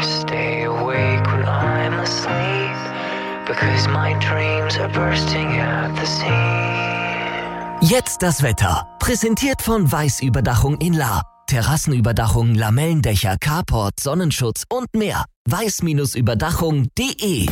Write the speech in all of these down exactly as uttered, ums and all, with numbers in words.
stay awake when I'm asleep, because my dreams are bursting at the seams. Jetzt das Wetter. Präsentiert von Weiß-Überdachung in La. Terrassenüberdachung, Lamellendächer, Carport, Sonnenschutz und mehr. weiß Überdachung punkt de.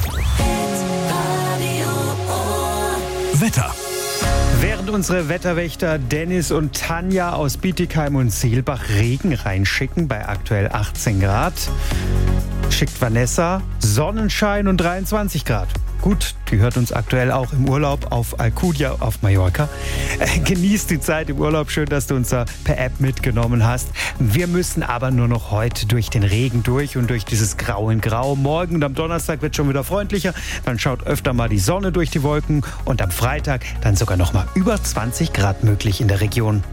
Wetter. Während unsere Wetterwächter Dennis und Tanja aus Bietigheim und Seelbach Regen reinschicken bei aktuell achtzehn Grad, schickt Vanessa Sonnenschein und dreiundzwanzig Grad. Gut, die hört uns aktuell auch im Urlaub auf Alcudia auf Mallorca. Äh, genießt die Zeit im Urlaub. Schön, dass du uns da per App mitgenommen hast. Wir müssen aber nur noch heute durch den Regen durch und durch dieses Grau in Grau. Morgen und am Donnerstag wird schon wieder freundlicher. Dann schaut öfter mal die Sonne durch die Wolken. Und am Freitag dann sogar noch mal über zwanzig Grad möglich in der Region.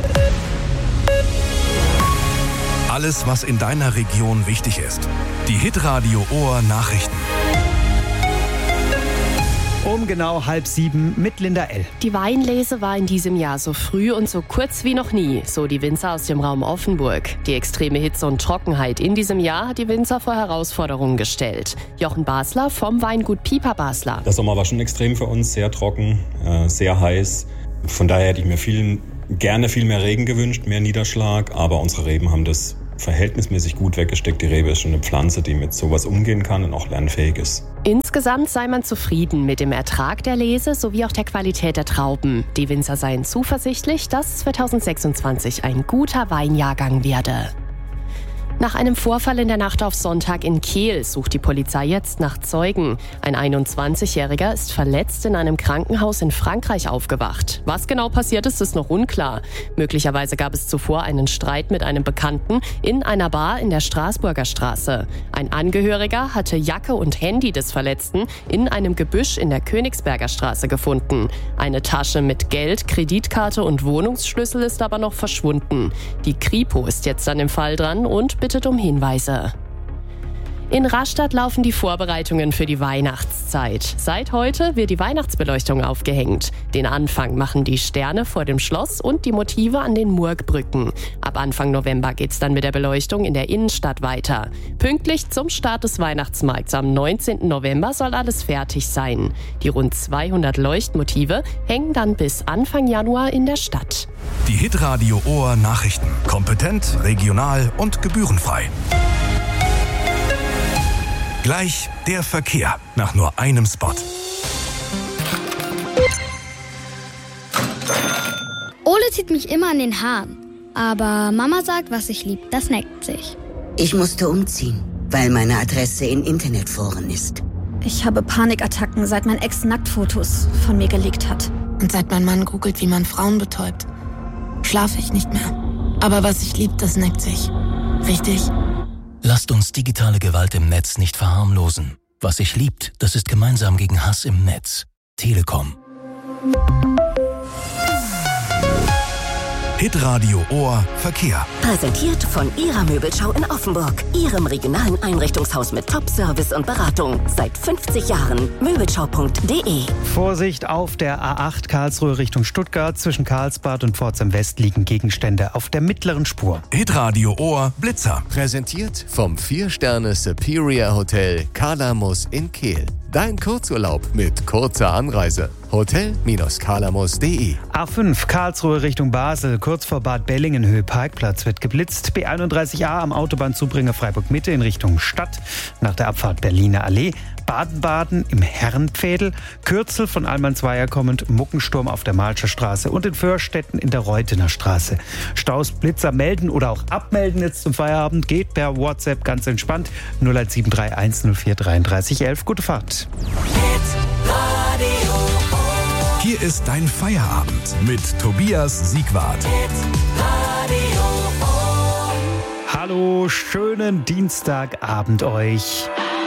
Alles, was in deiner Region wichtig ist. Die Hitradio Ohr Nachrichten. Um genau halb sieben mit Linda L. Die Weinlese war in diesem Jahr so früh und so kurz wie noch nie, so die Winzer aus dem Raum Offenburg. Die extreme Hitze und Trockenheit in diesem Jahr hat die Winzer vor Herausforderungen gestellt. Jochen Basler vom Weingut Pieper Basler. Der Sommer war schon extrem für uns, sehr trocken, äh, sehr heiß. Von daher hätte ich mir viel, gerne viel mehr Regen gewünscht, mehr Niederschlag, aber unsere Reben haben das verhältnismäßig gut weggesteckt. Die Rebe ist schon eine Pflanze, die mit sowas umgehen kann und auch lernfähig ist. Insgesamt sei man zufrieden mit dem Ertrag der Lese sowie auch der Qualität der Trauben. Die Winzer seien zuversichtlich, dass zweitausendsechsundzwanzig ein guter Weinjahrgang werde. Nach einem Vorfall in der Nacht auf Sonntag in Kehl sucht die Polizei jetzt nach Zeugen. Ein einundzwanzigjähriger ist verletzt in einem Krankenhaus in Frankreich aufgewacht. Was genau passiert ist, ist noch unklar. Möglicherweise gab es zuvor einen Streit mit einem Bekannten in einer Bar in der Straßburger Straße. Ein Angehöriger hatte Jacke und Handy des Verletzten in einem Gebüsch in der Königsberger Straße gefunden. Eine Tasche mit Geld, Kreditkarte und Wohnungsschlüssel ist aber noch verschwunden. Die Kripo ist jetzt an dem Fall dran und bittet um Hinweise. In Rastatt laufen die Vorbereitungen für die Weihnachtszeit. Seit heute wird die Weihnachtsbeleuchtung aufgehängt. Den Anfang machen die Sterne vor dem Schloss und die Motive an den Murgbrücken. Ab Anfang November geht's dann mit der Beleuchtung in der Innenstadt weiter. Pünktlich zum Start des Weihnachtsmarkts am neunzehnten November soll alles fertig sein. Die rund zweihundert Leuchtmotive hängen dann bis Anfang Januar in der Stadt. Die Hitradio Ohr Nachrichten. Kompetent, regional und gebührenfrei. Gleich der Verkehr nach nur einem Spot. Ole zieht mich immer an den Haaren. Aber Mama sagt, was ich lieb, das neckt sich. Ich musste umziehen, weil meine Adresse in Internetforen ist. Ich habe Panikattacken, seit mein Ex Nacktfotos von mir gelegt hat. Und seit mein Mann googelt, wie man Frauen betäubt, schlafe ich nicht mehr. Aber was ich lieb, das neckt sich. Richtig? Lasst uns digitale Gewalt im Netz nicht verharmlosen. Was sich liebt, das ist gemeinsam gegen Hass im Netz. Telekom. Hitradio Ohr Verkehr. Präsentiert von Ihrer Möbelschau in Offenburg. Ihrem regionalen Einrichtungshaus mit Top-Service und Beratung. Seit fünfzig Jahren. Möbelschau punkt de. Vorsicht auf der A acht Karlsruhe Richtung Stuttgart. Zwischen Karlsbad und Pforzheim West liegen Gegenstände auf der mittleren Spur. Hitradio Ohr Blitzer. Präsentiert vom vier Sterne Superior Hotel Kalamus in Kehl. Dein Kurzurlaub mit kurzer Anreise. hotel Kalamus punkt de. A fünf Karlsruhe Richtung Basel, kurz vor Bad Bellingen, Höhe Parkplatz wird geblitzt. B einunddreißig a am Autobahnzubringer Freiburg Mitte in Richtung Stadt. Nach der Abfahrt Berliner Allee. Baden-Baden im Herrenpfädel. Kürzel von Allmannsweier kommend, Muckensturm auf der Malscher Straße und in Förstetten in der Reutener Straße. Staus, Blitzer melden oder auch abmelden jetzt zum Feierabend geht per WhatsApp ganz entspannt. null eins sieben drei eins null vier drei drei eins eins. Gute Fahrt. Hier ist dein Feierabend mit Tobias Siegwart. Hallo, schönen Dienstagabend euch.